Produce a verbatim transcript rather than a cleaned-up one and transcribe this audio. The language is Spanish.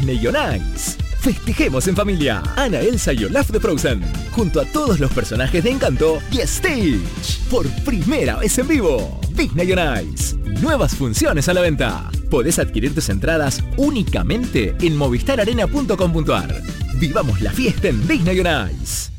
Disney on Ice. Festejemos en familia. Anna, Elsa y Olaf de Frozen, junto a todos los personajes de Encanto y Stitch, por primera vez en vivo. Disney on Ice. Nuevas funciones a la venta. Podés adquirir tus entradas únicamente en movistar arena punto com punto ar. Vivamos la fiesta en Disney on Ice.